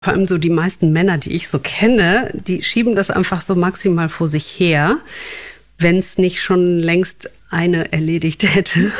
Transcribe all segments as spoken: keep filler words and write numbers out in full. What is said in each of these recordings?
Vor allem so die meisten Männer, die ich so kenne, die schieben das einfach so maximal vor sich her, wenn es nicht schon längst eine erledigt hätte.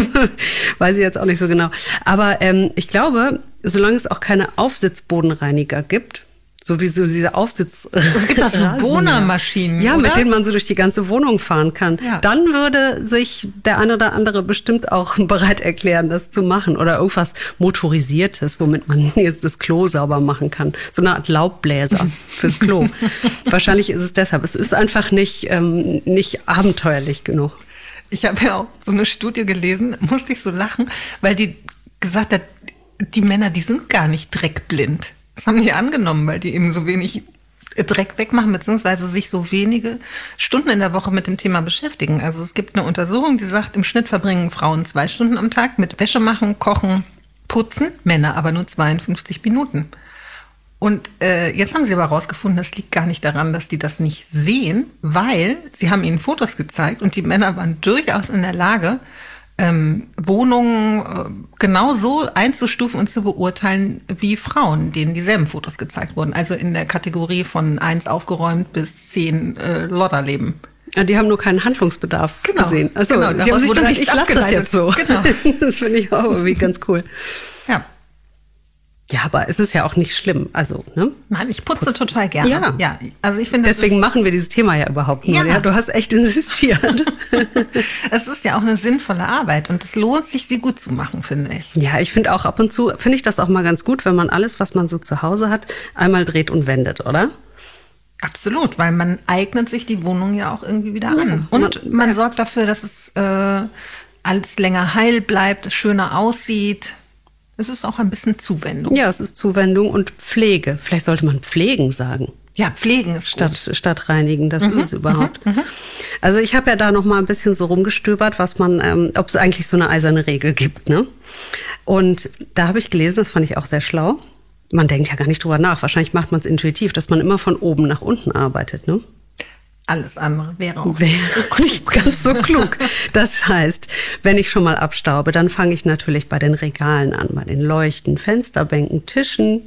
Weiß ich jetzt auch nicht so genau. Aber ähm, ich glaube, solange es auch keine Aufsitzbodenreiniger gibt, sowieso diese Aufsitz. Es gibt auch so Bohrmaschinen, ja, oder? mit denen man so durch die ganze Wohnung fahren kann. Ja. Dann würde sich der eine oder andere bestimmt auch bereit erklären, das zu machen. Oder irgendwas Motorisiertes, womit man jetzt das Klo sauber machen kann. So eine Art Laubbläser fürs Klo. Wahrscheinlich ist es deshalb. Es ist einfach nicht, ähm, nicht abenteuerlich genug. Ich habe ja auch so eine Studie gelesen, musste ich so lachen, weil die gesagt hat, die Männer, die sind gar nicht dreckblind. Das haben die angenommen, weil die eben so wenig Dreck wegmachen, beziehungsweise sich so wenige Stunden in der Woche mit dem Thema beschäftigen. Also es gibt eine Untersuchung, die sagt, im Schnitt verbringen Frauen zwei Stunden am Tag mit Wäsche machen, kochen, putzen, Männer aber nur zweiundfünfzig Minuten. Und äh, jetzt haben sie aber herausgefunden, das liegt gar nicht daran, dass die das nicht sehen, weil sie haben ihnen Fotos gezeigt und die Männer waren durchaus in der Lage, ähm, Wohnungen äh, genau so einzustufen und zu beurteilen wie Frauen, denen dieselben Fotos gezeigt wurden. Also in der Kategorie von eins aufgeräumt bis zehn äh, Lodderleben. Ja, die haben nur keinen Handlungsbedarf genau, gesehen. Also, genau, die haben sich gedacht, ich lasse das jetzt so. Genau. Das finde ich auch irgendwie ganz cool. Ja. Ja, aber es ist ja auch nicht schlimm. Also, ne? Nein, ich putze Putz. total gerne. Ja. ja. Also ich finde, deswegen machen wir dieses Thema ja überhaupt nur. Ja. Ja, du hast echt insistiert. Es ist ja auch eine sinnvolle Arbeit und es lohnt sich, sie gut zu machen, finde ich. Ja, ich finde auch ab und zu, finde ich das auch mal ganz gut, wenn man alles, was man so zu Hause hat, einmal dreht und wendet, oder? Absolut, weil man eignet sich die Wohnung ja auch irgendwie wieder an. Ja, und man, man ja. sorgt dafür, dass es äh, alles länger heil bleibt, schöner aussieht. Es ist auch ein bisschen Zuwendung. Ja, es ist Zuwendung und Pflege. Vielleicht sollte man pflegen sagen. Ja, pflegen ist statt gut. statt reinigen. Das mhm, ist es überhaupt. Mhm, also ich habe ja da noch mal ein bisschen so rumgestöbert, was man, ähm, ob es eigentlich so eine eiserne Regel gibt, ne? Und da habe ich gelesen, das fand ich auch sehr schlau. Man denkt ja gar nicht drüber nach. Wahrscheinlich macht man es intuitiv, dass man immer von oben nach unten arbeitet, ne? Alles andere wäre auch wäre nicht ganz so klug. Das heißt, wenn ich schon mal abstaube, dann fange ich natürlich bei den Regalen an, bei den Leuchten, Fensterbänken, Tischen.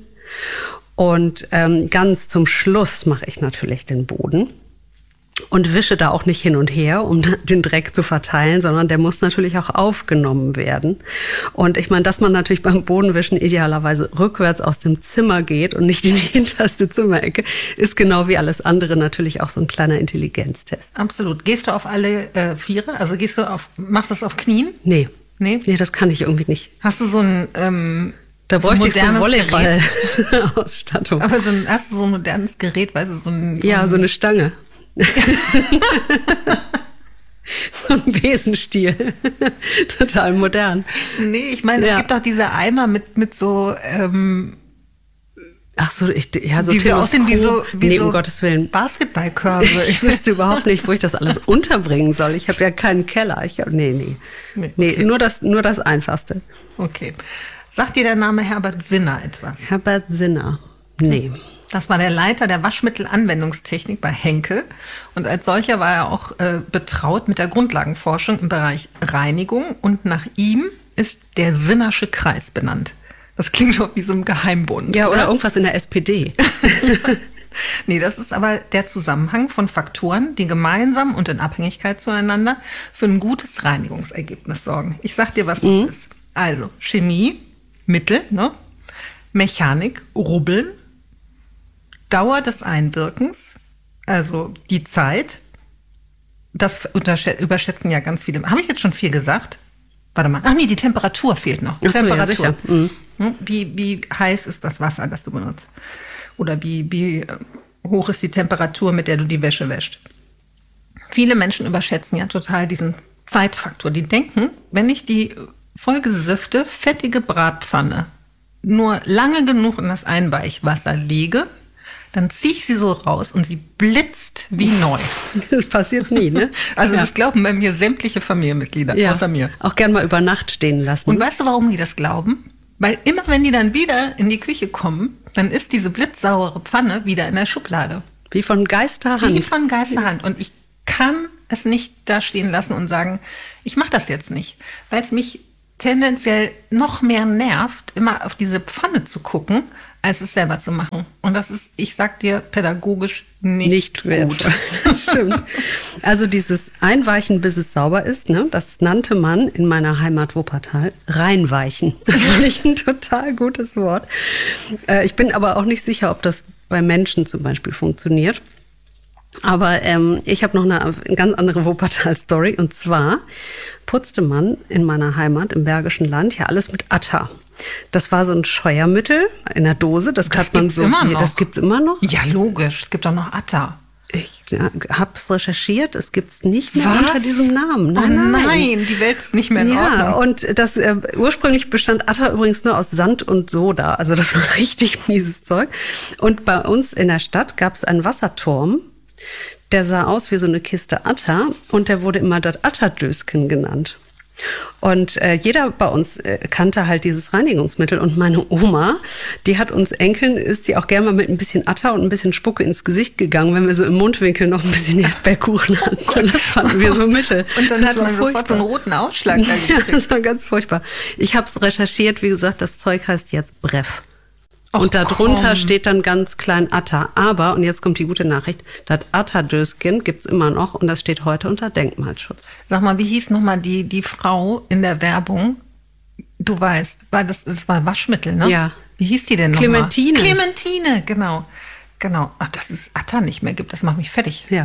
Und ähm, ganz zum Schluss mache ich natürlich den Boden und wische da auch nicht hin und her, um den Dreck zu verteilen, sondern der muss natürlich auch aufgenommen werden. Und ich meine, dass man natürlich beim Bodenwischen idealerweise rückwärts aus dem Zimmer geht und nicht in die hinterste Zimmerecke, ist genau wie alles andere natürlich auch so ein kleiner Intelligenztest. Absolut. Gehst du auf alle äh, Viere? Also gehst du auf, machst du das auf Knien? Nee. Nee? Nee, das kann ich irgendwie nicht. Hast du so ein ähm, Da bräuchte ich so eine Volleyball Ausstattung. Aber so ein, hast du so ein modernes Gerät, weißt du, so ein... So ja, ein so eine Stange. So ein Besenstiel. Total modern. Nee, ich meine, ja. Es gibt auch diese Eimer mit, mit so... Ähm, Ach so, ich, ja, so die so aussehen wie so, wie nee, so um Gottes Willen. Basketballkörbe. Ich wüsste überhaupt nicht, wo ich das alles unterbringen soll. Ich habe ja keinen Keller. Ich hab, nee, nee. Nee, nee okay. nur, das, nur das Einfachste. Okay. Sagt dir der Name Herbert Sinner etwas? Herbert Sinner? Nee. Das war der Leiter der Waschmittelanwendungstechnik bei Henkel. Und als solcher war er auch äh, betraut mit der Grundlagenforschung im Bereich Reinigung. Und nach ihm ist der Sinnersche Kreis benannt. Das klingt doch wie so ein Geheimbund. Ja, oder, oder irgendwas in der S P D. Nee, das ist aber der Zusammenhang von Faktoren, die gemeinsam und in Abhängigkeit zueinander für ein gutes Reinigungsergebnis sorgen. Ich sag dir, was mhm. das ist. Also Chemie, Mittel, ne? Mechanik, Rubbeln, Dauer des Einwirkens, also die Zeit. Das überschätzen ja ganz viele. Habe ich jetzt schon viel gesagt? Warte mal. Ach nee, die Temperatur fehlt noch. Ach so, Temperatur. ja, sicher. Mhm. Wie, wie heiß ist das Wasser, das du benutzt? Oder wie, wie hoch ist die Temperatur, mit der du die Wäsche wäschst? Viele Menschen überschätzen ja total diesen Zeitfaktor. Die denken, wenn ich die vollgesifte, fettige Bratpfanne nur lange genug in das Einweichwasser lege, dann ziehe ich sie so raus und sie blitzt wie neu. Das passiert nie, ne? Also ja. Das glauben bei mir sämtliche Familienmitglieder, ja. außer mir. Auch gern mal über Nacht stehen lassen. Und weißt du, warum die das glauben? Weil immer, wenn die dann wieder in die Küche kommen, dann ist diese blitzsaure Pfanne wieder in der Schublade. Wie von Geisterhand. Wie von Geisterhand. Und ich kann es nicht da stehen lassen und sagen, ich mache das jetzt nicht, weil es mich tendenziell noch mehr nervt, immer auf diese Pfanne zu gucken, als es selber zu machen. Und das ist, ich sag dir, pädagogisch nicht, nicht gut. Das stimmt. Also dieses Einweichen, bis es sauber ist, ne, das nannte man in meiner Heimat Wuppertal reinweichen. Das finde ich ein total gutes Wort. Äh, ich bin aber auch nicht sicher, ob das bei Menschen zum Beispiel funktioniert. Aber ähm, ich habe noch eine, eine ganz andere Wuppertal-Story. Und zwar putzte man in meiner Heimat im Bergischen Land ja alles mit Atta. Das war so ein Scheuermittel in der Dose. Das, das hat man so. Immer nee, noch. Das gibt's immer noch. Ja, logisch. Es gibt auch noch Atta. Ich ja, habe es recherchiert. Es gibt's nicht mehr Was? unter diesem Namen. Nein, oh nein, nein, die Welt ist nicht mehr in ja, Ordnung. Und das äh, ursprünglich bestand Atta übrigens nur aus Sand und Soda. Also das war richtig mieses Zeug. Und bei uns in der Stadt gab es einen Wasserturm. Der sah aus wie so eine Kiste Atta und der wurde immer das Atta-Döschen genannt. Und äh, jeder bei uns äh, kannte halt dieses Reinigungsmittel. Und meine Oma, die hat uns Enkeln, ist die auch gerne mal mit ein bisschen Atta und ein bisschen Spucke ins Gesicht gegangen, wenn wir so im Mundwinkel noch ein bisschen Erdbeerkuchen hatten. Und das fanden wir so mittel. Und dann das hat man sofort so einen roten Ausschlag da gekriegt. Ja, das war ganz furchtbar. Ich habe es recherchiert, wie gesagt, das Zeug heißt jetzt Bref. Och, und darunter komm. steht dann ganz klein Atta. Aber, und jetzt kommt die gute Nachricht, das Atta-Döschen gibt's immer noch und das steht heute unter Denkmalschutz. Sag mal, wie hieß nochmal die, die Frau in der Werbung? Du weißt, war das, das war Waschmittel, ne? Ja. Wie hieß die denn nochmal? Clementine. Clementine, genau. Genau. Ach, dass es Atta nicht mehr gibt, das macht mich fertig. Ja.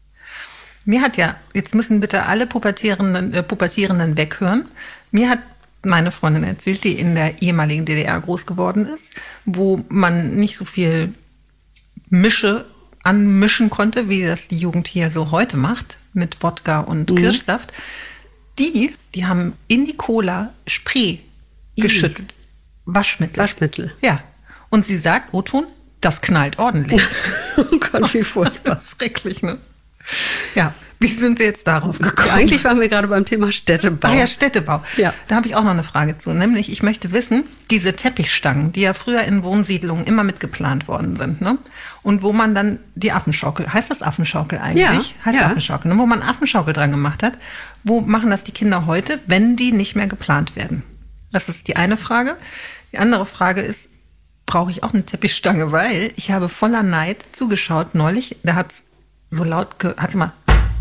Mir hat ja, jetzt müssen bitte alle Pubertierenden, äh, Pubertierenden weghören. Mir hat meine Freundin erzählt, die in der ehemaligen D D R groß geworden ist, wo man nicht so viel Mische anmischen konnte, wie das die Jugend hier so heute macht, mit Wodka und mhm. Kirschsaft. Die, die haben in die Cola Spray I. geschüttet. Waschmittel. Waschmittel. Ja. Und sie sagt, O-Ton, das knallt ordentlich. Oh Gott, wie furchtbar. Das ist schrecklich, ne? Ja. Wie sind wir jetzt darauf gekommen? Eigentlich waren wir gerade beim Thema Städtebau. Ah ja, Städtebau. Ja. Da habe ich auch noch eine Frage zu. Nämlich, ich möchte wissen, diese Teppichstangen, die ja früher in Wohnsiedlungen immer mitgeplant worden sind, ne? Und wo man dann die Affenschaukel, heißt das Affenschaukel eigentlich? Ja. Heißt ja. Affenschaukel, ne? Wo man Affenschaukel dran gemacht hat. Wo machen das die Kinder heute, wenn die nicht mehr geplant werden? Das ist die eine Frage. Die andere Frage ist, brauche ich auch eine Teppichstange? Weil ich habe voller Neid zugeschaut neulich. Da hat's so laut, ge- hat's mal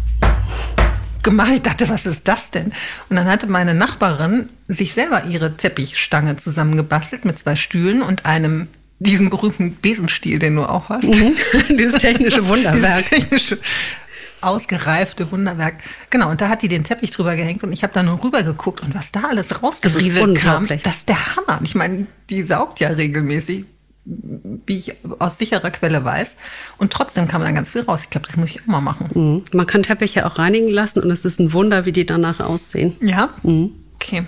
gemacht. Ich dachte, was ist das denn? Und dann hatte meine Nachbarin sich selber ihre Teppichstange zusammengebastelt mit zwei Stühlen und einem, diesen berühmten Besenstiel, den du auch hast. Mhm. Dieses technische Wunderwerk. Dieses technische, ausgereifte Wunderwerk. Genau, und da hat die den Teppich drüber gehängt und ich habe da nur rüber geguckt und was da alles rausgerieselt kam, das ist der Hammer. Ich meine, die saugt ja regelmäßig, wie ich aus sicherer Quelle weiß. Und trotzdem kam da ganz viel raus. Ich glaube, das muss ich auch mal machen. Mhm. Man kann Teppiche auch reinigen lassen und es ist ein Wunder, wie die danach aussehen. Ja? Mhm. Okay.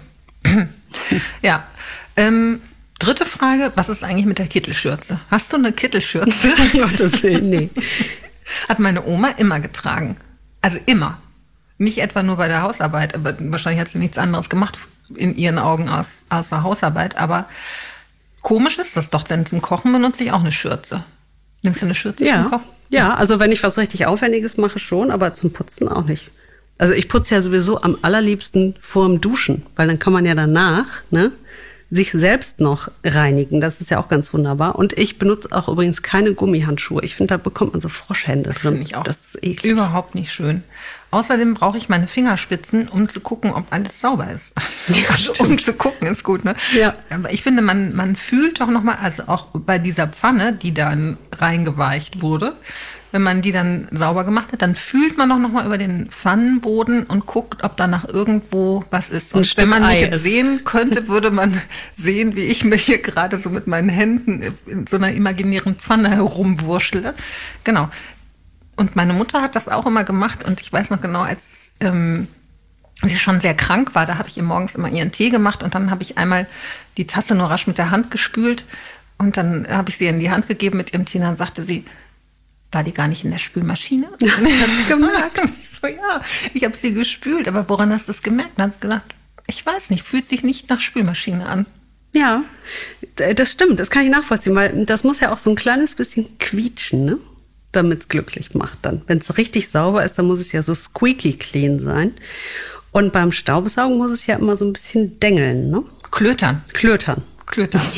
Ja. Ähm, dritte Frage, was ist eigentlich mit der Kittelschürze? Hast du eine Kittelschürze? Um Gottes Willen, nee. Hat meine Oma immer getragen. Also immer. Nicht etwa nur bei der Hausarbeit, aber wahrscheinlich hat sie nichts anderes gemacht in ihren Augen aus, außer Hausarbeit, aber komisch ist das doch, denn zum Kochen benutze ich auch eine Schürze. Nimmst du eine Schürze ja. zum Kochen? Ja, also wenn ich was richtig Aufwendiges mache, schon, aber zum Putzen auch nicht. Also ich putze ja sowieso am allerliebsten vorm Duschen, weil dann kann man ja danach, ne, sich selbst noch reinigen. Das ist ja auch ganz wunderbar. Und ich benutze auch übrigens keine Gummihandschuhe. Ich finde, da bekommt man so Froschhände. Das finde ich auch. Das ist eklig. Überhaupt nicht schön. Außerdem brauche ich meine Fingerspitzen, um zu gucken, ob alles sauber ist. Ja, also, um zu gucken ist gut, ne? Ja. Aber ich finde, man, man fühlt doch nochmal, also auch bei dieser Pfanne, die dann reingeweicht wurde, wenn man die dann sauber gemacht hat, dann fühlt man doch nochmal über den Pfannenboden und guckt, ob da noch irgendwo was ist. Und wenn man mich jetzt ist. sehen könnte, würde man sehen, wie ich mich hier gerade so mit meinen Händen in so einer imaginären Pfanne herumwurschle. Genau. Und meine Mutter hat das auch immer gemacht und ich weiß noch genau, als ähm, sie schon sehr krank war, da habe ich ihr morgens immer ihren Tee gemacht und dann habe ich einmal die Tasse nur rasch mit der Hand gespült und dann habe ich sie in die Hand gegeben mit ihrem Tee und dann sagte sie, war die gar nicht in der Spülmaschine? Und dann hat sie gemerkt. Und ich so, ja, ich habe sie gespült, aber woran hast du das gemerkt? Dann hat sie gesagt, ich weiß nicht, fühlt sich nicht nach Spülmaschine an. Ja, das stimmt, das kann ich nachvollziehen, weil das muss ja auch so ein kleines bisschen quietschen, ne? Damit es glücklich macht dann. Wenn es richtig sauber ist, dann muss es ja so squeaky clean sein. Und beim Staubsaugen muss es ja immer so ein bisschen dengeln, ne? Klötern. Klötern. Klötern. Ja.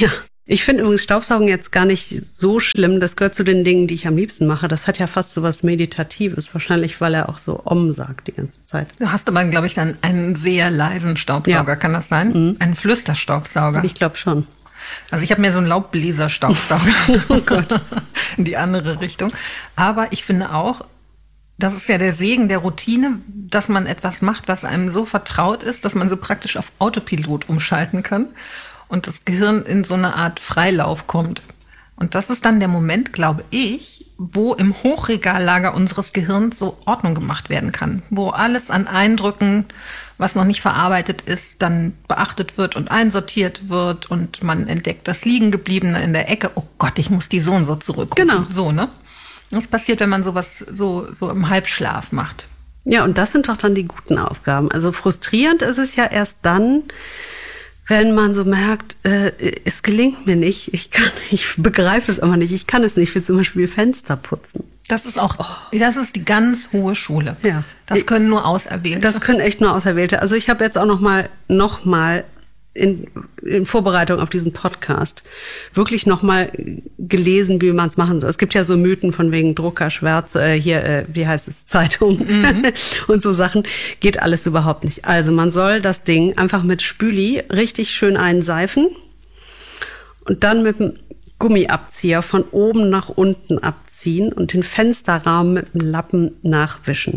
Ich finde übrigens Staubsaugen jetzt gar nicht so schlimm. Das gehört zu den Dingen, die ich am liebsten mache. Das hat ja fast so was Meditatives. Wahrscheinlich, weil er auch so Om sagt die ganze Zeit. Du hast aber, glaube ich, dann einen sehr leisen Staubsauger. Ja. Kann das sein? Mhm. Einen Flüsterstaubsauger? Ich glaube schon. Also ich habe mir so einen Laubbläserstaubsauger. Oh Gott. In die andere Richtung. Aber ich finde auch, das ist ja der Segen der Routine, dass man etwas macht, was einem so vertraut ist, dass man so praktisch auf Autopilot umschalten kann. Und das Gehirn in so eine Art Freilauf kommt. Und das ist dann der Moment, glaube ich, wo im Hochregallager unseres Gehirns so Ordnung gemacht werden kann. Wo alles an Eindrücken, was noch nicht verarbeitet ist, dann beachtet wird und einsortiert wird. Und man entdeckt das Liegengebliebene in der Ecke. Oh Gott, ich muss die so und so zurückrufen. Genau. So, ne? Das passiert, wenn man sowas so, so im Halbschlaf macht. Ja, und das sind doch dann die guten Aufgaben. Also frustrierend ist es ja erst dann, wenn man so merkt, äh, es gelingt mir nicht, ich kann, ich begreife es aber nicht, ich kann es nicht, ich will zum Beispiel Fenster putzen. Das ist auch, oh. das ist die ganz hohe Schule. Ja. Das können nur Auserwählte. Das können echt nur Auserwählte. Also ich habe jetzt auch noch mal, noch mal in, in Vorbereitung auf diesen Podcast wirklich noch mal gelesen, wie man es machen soll. Es gibt ja so Mythen von wegen Drucker, Schwärze, äh, hier, äh, wie heißt es, Zeitung mhm. und so Sachen. Geht alles überhaupt nicht. Also man soll das Ding einfach mit Spüli richtig schön einseifen und dann mit dem Gummiabzieher von oben nach unten abziehen und den Fensterrahmen mit dem Lappen nachwischen.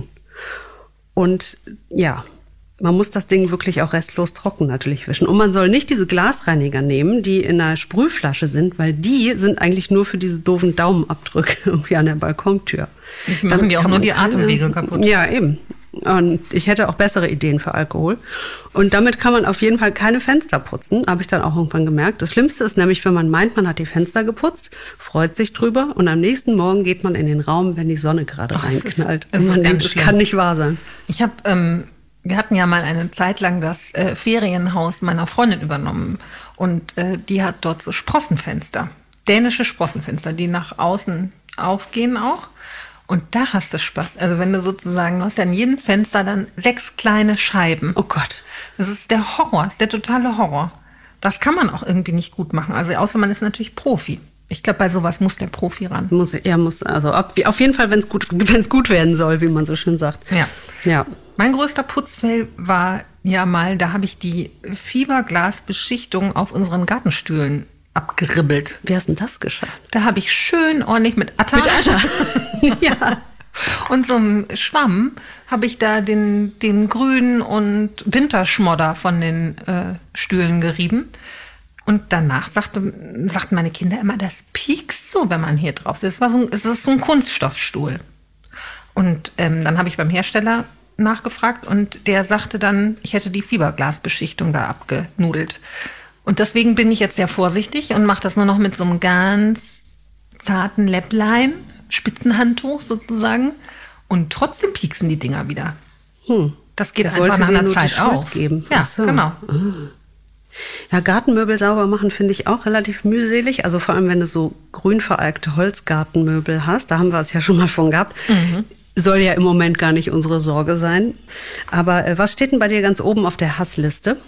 Und ja, man muss das Ding wirklich auch restlos trocken natürlich wischen. Und man soll nicht diese Glasreiniger nehmen, die in einer Sprühflasche sind, weil die sind eigentlich nur für diese doofen Daumenabdrücke irgendwie an der Balkontür. Die machen die auch nur die Atemwege kaputt. Ja, eben. Und ich hätte auch bessere Ideen für Alkohol. Und damit kann man auf jeden Fall keine Fenster putzen, habe ich dann auch irgendwann gemerkt. Das Schlimmste ist nämlich, wenn man meint, man hat die Fenster geputzt, freut sich drüber und am nächsten Morgen geht man in den Raum, wenn die Sonne gerade reinknallt. Das, ist, und man denkt, das kann nicht wahr sein. Ich habe... Ähm Wir hatten ja mal eine Zeit lang das äh, Ferienhaus meiner Freundin übernommen und äh, die hat dort so Sprossenfenster, dänische Sprossenfenster, die nach außen aufgehen auch. Und da hast du Spaß. Also wenn du sozusagen, du hast ja in jedem Fenster dann sechs kleine Scheiben. Oh Gott. Das ist der Horror, das ist der totale Horror. Das kann man auch irgendwie nicht gut machen. Also außer man ist natürlich Profi. Ich glaube, bei sowas muss der Profi ran. Muss, er muss, also auf jeden Fall, wenn es gut, wenn es gut werden soll, wie man so schön sagt. Ja. Ja. Mein größter Putzfail war ja mal, da habe ich die Fiberglasbeschichtung auf unseren Gartenstühlen abgeribbelt. Wie hast denn das geschafft? Da habe ich schön ordentlich mit Atta. Mit Atta. Ja. Und so einem Schwamm habe ich da den, den grünen und Winterschmodder von den äh, Stühlen gerieben. Und danach sagte, sagten meine Kinder immer, das piekst so, wenn man hier drauf sitzt. Es war so ein, es ist so ein Kunststoffstuhl. Und ähm, dann habe ich beim Hersteller nachgefragt und der sagte dann, ich hätte die Fiberglasbeschichtung da abgenudelt. Und deswegen bin ich jetzt sehr vorsichtig und mache das nur noch mit so einem ganz zarten Läpplein, Spitzenhandtuch sozusagen. Und trotzdem pieksen die Dinger wieder. Hm. Das geht einfach nach einer Zeit auf. Geben. Ja, so. Genau. Ah. Ja, Gartenmöbel sauber machen finde ich auch relativ mühselig. Also vor allem, wenn du so grün veralkte Holzgartenmöbel hast, da haben wir es ja schon mal von gehabt. Mhm. Soll ja im Moment gar nicht unsere Sorge sein. Aber äh, was steht denn bei dir ganz oben auf der Hassliste?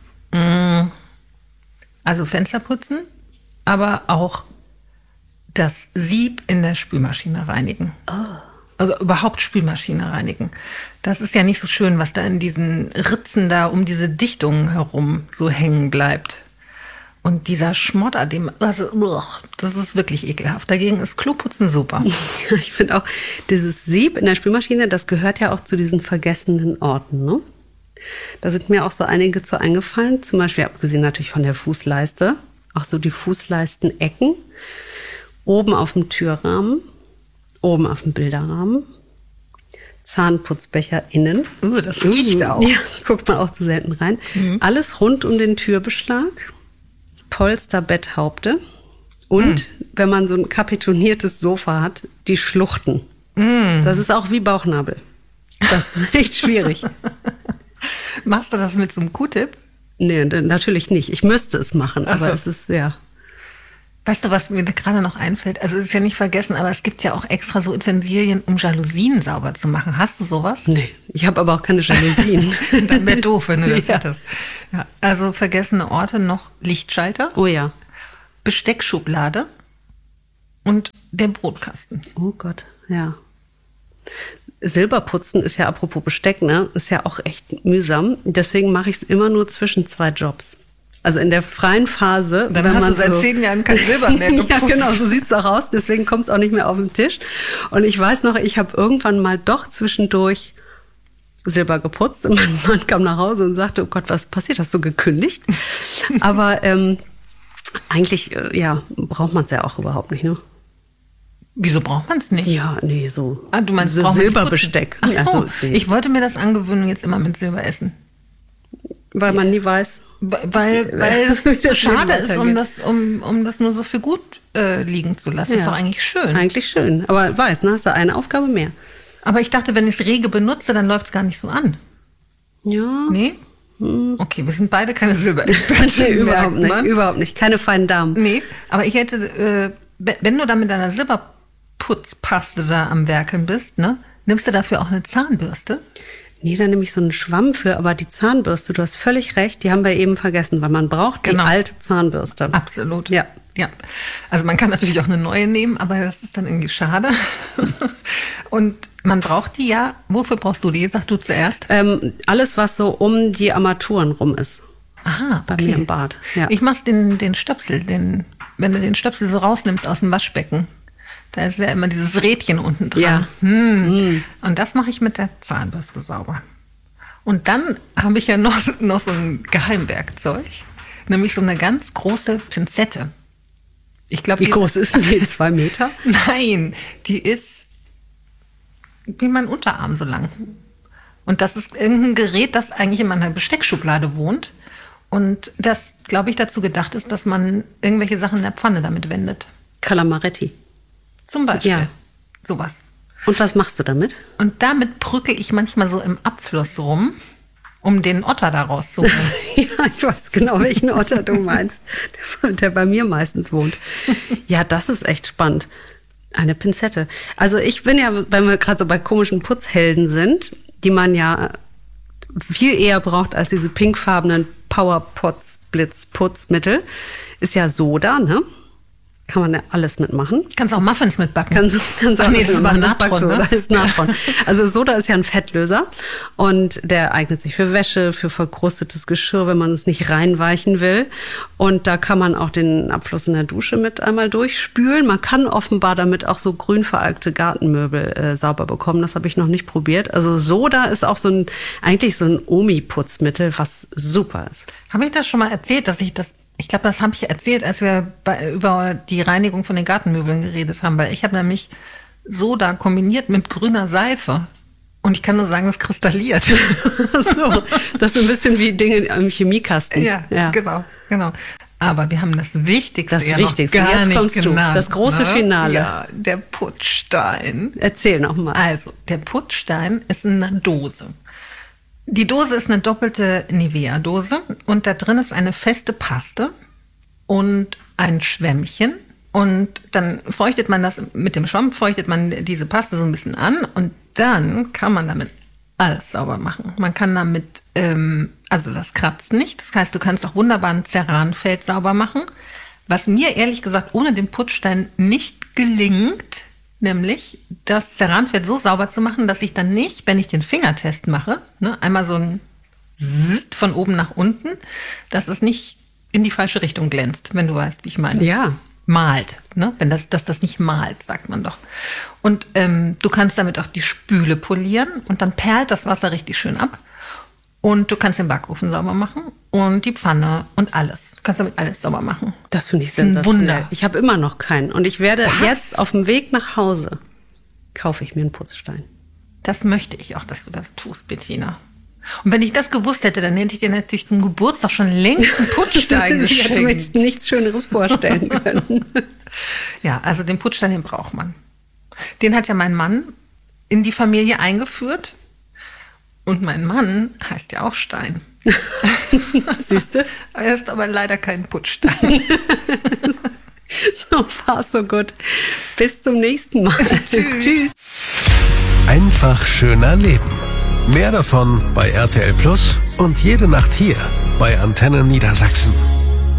Also Fenster putzen, aber auch das Sieb in der Spülmaschine reinigen. Oh. Also überhaupt Spülmaschine reinigen. Das ist ja nicht so schön, was da in diesen Ritzen da um diese Dichtungen herum so hängen bleibt. Und dieser Schmodder, dem, also, das ist wirklich ekelhaft. Dagegen ist Kloputzen super. Ich finde auch, dieses Sieb in der Spülmaschine, das gehört ja auch zu diesen vergessenen Orten, ne? Da sind mir auch so einige zu eingefallen. Zum Beispiel, abgesehen natürlich von der Fußleiste, auch so die Fußleisten-Ecken. Oben auf dem Türrahmen, oben auf dem Bilderrahmen. Zahnputzbecher innen. Uh, das riecht auch. Ja, guckt man auch zu selten rein. Mhm. Alles rund um den Türbeschlag. Polsterbetthaupte und, mm. wenn man so ein kapitoniertes Sofa hat, die Schluchten. Mm. Das ist auch wie Bauchnabel. Das ist echt schwierig. Machst du das mit so einem Q-Tip? Nee, natürlich nicht. Ich müsste es machen, Ach aber so. es ist, ja. Weißt du, was mir gerade noch einfällt? Also es ist ja nicht vergessen, aber es gibt ja auch extra so Utensilien, um Jalousien sauber zu machen. Hast du sowas? Nee, ich habe aber auch keine Jalousien. Dann wäre doof, wenn du das ja. hättest. Ja, also vergessene Orte noch Lichtschalter. Oh ja. Besteckschublade und der Brotkasten. Oh Gott, ja. Silberputzen ist ja, apropos Besteck, ne, ist ja auch echt mühsam. Deswegen mache ich es immer nur zwischen zwei Jobs. Also in der freien Phase. Dann wenn hast man du seit so, zehn Jahren kein Silber mehr geputzt. Ja, genau, so sieht's auch aus. Deswegen kommt es auch nicht mehr auf den Tisch. Und ich weiß noch, ich habe irgendwann mal doch zwischendurch Silber geputzt. Und mein Mann kam nach Hause und sagte, oh Gott, was passiert? Hast du gekündigt? Aber ähm, eigentlich, äh, ja, braucht man es ja auch überhaupt nicht, ne? Wieso braucht man es nicht? Ja, nee, so, ah, du meinst, so Silberbesteck. Ach so, also, nee. Ich wollte mir das angewöhnen, jetzt immer mit Silber essen. Weil man nie weiß. Weil, weil es zu schade ist, um das, um, um das nur so für gut äh, liegen zu lassen. Ja. Ist doch eigentlich schön. Eigentlich schön. Aber weiß, ne, hast du eine Aufgabe mehr. Aber ich dachte, wenn ich es rege benutze, dann läuft es gar nicht so an. Ja. Nee? Hm. Okay, wir sind beide keine Silberexperten. Nee, überhaupt nicht, überhaupt nicht. Keine feinen Damen. Nee, aber ich hätte, äh, wenn du da mit deiner Silberputzpaste da am Werkeln bist, ne, nimmst du dafür auch eine Zahnbürste? Nee, da nehme ich so einen Schwamm für, aber die Zahnbürste, du hast völlig recht, die haben wir eben vergessen, weil man braucht genau. die alte Zahnbürste. Absolut. Ja. Ja. Also man kann natürlich auch eine neue nehmen, aber das ist dann irgendwie schade. Und man braucht die ja, wofür brauchst du die? Sag du zuerst. Ähm, alles, was so um die Armaturen rum ist. Aha, bei okay. mir im Bad. Ja. Ich mach's den, den Stöpsel, den, wenn du den Stöpsel so rausnimmst aus dem Waschbecken. Da ist ja immer dieses Rädchen unten dran. Ja. Hm. Mm. Und das mache ich mit der Zahnbürste sauber. Und dann habe ich ja noch, noch so ein Geheimwerkzeug, nämlich so eine ganz große Pinzette. Ich glaub, wie groß ist die? Zwei Meter? Nein, die ist wie mein Unterarm so lang. Und das ist irgendein Gerät, das eigentlich in meiner Besteckschublade wohnt. Und das, glaube ich, dazu gedacht ist, dass man irgendwelche Sachen in der Pfanne damit wendet. Calamaretti. Zum Beispiel. Ja. Sowas. Und was machst du damit? Und damit brücke ich manchmal so im Abfluss rum, um den Otter da rauszuholen. Ja, ich weiß genau, welchen Otter du meinst, der bei mir meistens wohnt. Ja, das ist echt spannend. Eine Pinzette. Also ich bin ja, wenn wir gerade so bei komischen Putzhelden sind, die man ja viel eher braucht als diese pinkfarbenen Power-Potz-Blitz-Putzmittel, ist ja Soda, ne? Kann man ja alles mitmachen. Kannst auch Muffins mitbacken. Kannst, kannst auch Ach nee, alles das ist mitmachen. Natron, das ne? Das ist Natron. Ja. Also Soda ist ja ein Fettlöser und der eignet sich für Wäsche, für verkrustetes Geschirr, wenn man es nicht reinweichen will. Und da kann man auch den Abfluss in der Dusche mit einmal durchspülen. Man kann offenbar damit auch so grün veralkte Gartenmöbel äh, sauber bekommen. Das habe ich noch nicht probiert. Also Soda ist auch so ein, eigentlich so ein Omi-Putzmittel, was super ist. Habe ich das schon mal erzählt, dass ich das Ich glaube, das habe ich erzählt, als wir bei, über die Reinigung von den Gartenmöbeln geredet haben, weil ich habe nämlich Soda kombiniert mit grüner Seife. Und ich kann nur sagen, es kristalliert. So, das ist ein bisschen wie Dinge im Chemiekasten. Ja, ja, genau, genau. Aber wir haben das Wichtigste Das ja Wichtigste. noch gar Jetzt nicht kommst genannt, du. Das große ne? Finale. Ja, der Putzstein. Erzähl noch mal. Also, der Putzstein ist eine Dose. Die Dose ist eine doppelte Nivea-Dose und da drin ist eine feste Paste und ein Schwämmchen. Und dann feuchtet man das, mit dem Schwamm feuchtet man diese Paste so ein bisschen an und dann kann man damit alles sauber machen. Man kann damit, ähm, also das kratzt nicht, das heißt, du kannst auch wunderbar ein Ceranfeld sauber machen. Was mir ehrlich gesagt ohne den Putzstein nicht gelingt, nämlich das Ceranfeld so sauber zu machen, dass ich dann nicht, wenn ich den Fingertest mache, ne, einmal so ein Zzt von oben nach unten, dass es nicht in die falsche Richtung glänzt, wenn du weißt, wie ich meine. Ja. Malt, ne? Wenn das, dass das nicht malt, sagt man doch. Und ähm, du kannst damit auch die Spüle polieren und dann perlt das Wasser richtig schön ab. Und du kannst den Backofen sauber machen und die Pfanne und alles. Du kannst damit alles sauber machen. Das finde ich Das ist ein sensationell. Wunder. Ich habe immer noch keinen. Und ich werde Was? jetzt auf dem Weg nach Hause, kaufe ich mir einen Putzstein. Das möchte ich auch, dass du das tust, Bettina. Und wenn ich das gewusst hätte, dann hätte ich dir natürlich zum Geburtstag schon längst einen Putzstein Ich hätte mir geschenkt. nichts Schöneres vorstellen können. Ja, also den Putzstein, den braucht man. Den hat ja mein Mann in die Familie eingeführt. Und mein Mann heißt ja auch Stein. Siehst du? Er ist aber leider kein Putzstein. So far, so gut. Bis zum nächsten Mal. Tschüss. Tschüss. Einfach schöner Leben. Mehr davon bei R T L Plus und jede Nacht hier bei Antenne Niedersachsen.